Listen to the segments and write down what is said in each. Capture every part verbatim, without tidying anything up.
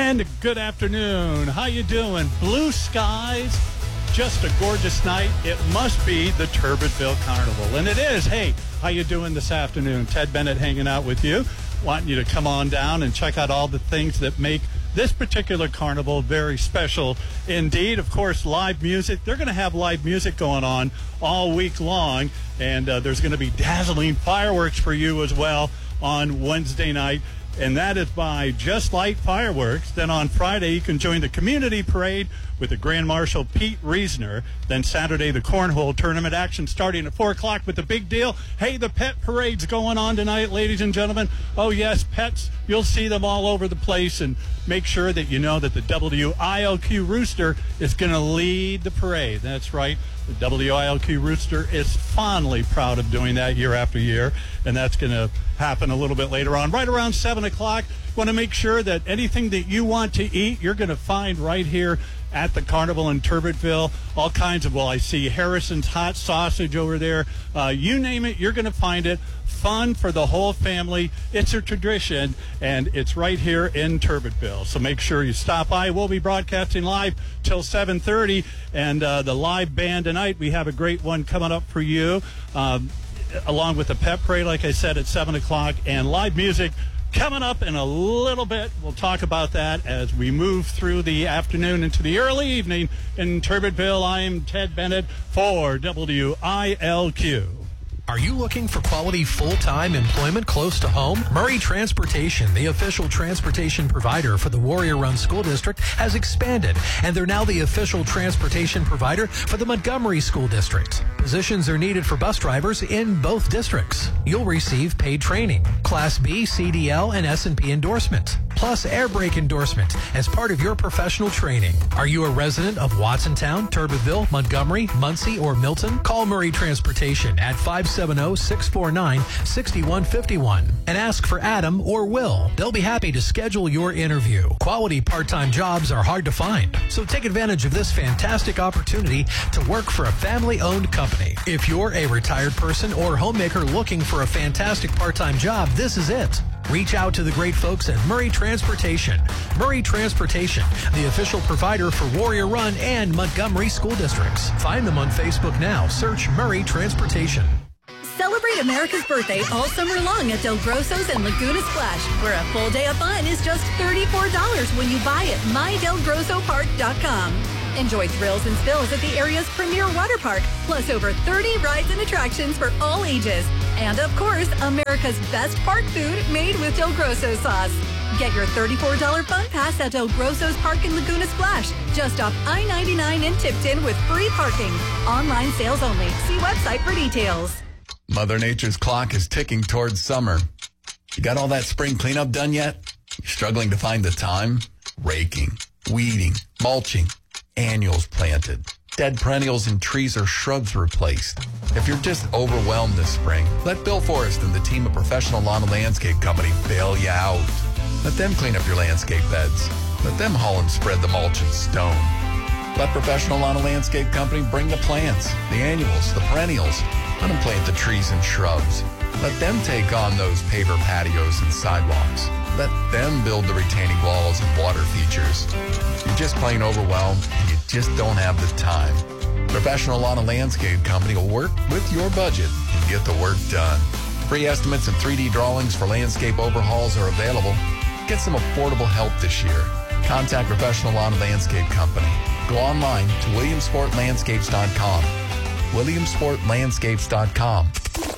And good afternoon. How you doing? Blue skies, just a gorgeous night. It must be the Turbottville Carnival, and it is. Hey, how you doing this afternoon? Ted Bennett hanging out with you, wanting you to come on down and check out all the things that make this particular carnival very special indeed. Of course, live music. They're going to have live music going on all week long, and uh, there's going to be dazzling fireworks for you as well on Wednesday night. And that is by Just Light Fireworks. Then on Friday, you can join the community parade with the Grand Marshal Pete Reisner. Then Saturday, the Cornhole Tournament action starting at four o'clock with the big deal. Hey, the pet parade's going on tonight, ladies and gentlemen. Oh, yes, pets. You'll see them all over the place. And make sure that you know that the W I L Q Rooster is going to lead the parade. That's right. The W I L Q Rooster is fondly proud of doing that year after year, and that's going to happen a little bit later on. Right around seven o'clock, want to make sure that anything that you want to eat, you're going to find right here at the Carnival in Turbottville. All kinds of, well, I see Harrison's hot sausage over there. Uh, you name it, you're going to find it. Fun for the whole family. It's a tradition, and it's right here in Turbottville. So make sure you stop by. We'll be broadcasting live till seven thirty, and uh, the live band tonight, we have a great one coming up for you, um, along with the pep parade, like I said, at seven o'clock, and live music coming up in a little bit. We'll talk about that as we move through the afternoon into the early evening in Turbottville. I am Ted Bennett for W I L Q. Are you looking for quality full-time employment close to home? Murray Transportation, the official transportation provider for the Warrior Run School District, has expanded, and they're now the official transportation provider for the Montgomery School District. Positions are needed for bus drivers in both districts. You'll receive paid training, Class B, C D L, and S and P endorsement, plus air brake endorsement as part of your professional training. Are you a resident of Watsontown, Turbottville, Montgomery, Muncie, or Milton? Call Murray Transportation at five seven zero, six four nine, six one five one and ask for Adam or Will. They'll be happy to schedule your interview. Quality part-time jobs are hard to find, so take advantage of this fantastic opportunity to work for a family-owned company. If you're a retired person or homemaker looking for a fantastic part-time job, this is it. Reach out to the great folks at Murray Transportation. Murray Transportation, the official provider for Warrior Run and Montgomery school districts. Find them on Facebook now. Search Murray Transportation. Celebrate America's birthday all summer long at Del Grosso's and Laguna Splash, where a full day of fun is just thirty-four dollars when you buy at my del grosso park dot com. Enjoy thrills and spills at the area's premier water park, plus over thirty rides and attractions for all ages. And of course, America's best park food made with Del Grosso sauce. Get your thirty-four dollars fun pass at Del Grosso's Park in Laguna Splash, just off I ninety-nine in Tipton with free parking. Online sales only. See website for details. Mother Nature's clock is ticking towards summer. You got all that spring cleanup done yet? You're struggling to find the time? Raking, weeding, mulching, annuals planted, dead perennials and trees or shrubs replaced. If you're just overwhelmed this spring, let Bill Forrest and the team of Professional Lawn and Landscape Company bail you out. Let them clean up your landscape beds. Let them haul and spread the mulch and stone. Let Professional Lawn and Landscape Company bring the plants, the annuals, the perennials. Let them plant the trees and shrubs. Let them take on those paver patios and sidewalks. Let them build the retaining walls and water features. You're just plain overwhelmed and you just don't have the time. Professional Lawn and Landscape Company will work with your budget and get the work done. Free estimates and three D drawings for landscape overhauls are available. Get some affordable help this year. Contact Professional Lawn and Landscape Company. Go online to williamsport landscapes dot com. williamsport landscapes dot com.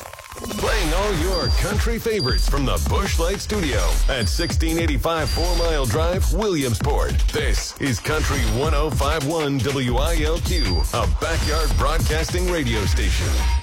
Playing all your country favorites from the Busch Light Studio at sixteen eighty-five Four Mile Drive, Williamsport. This is Country one oh five point one W I L Q, a backyard broadcasting radio station.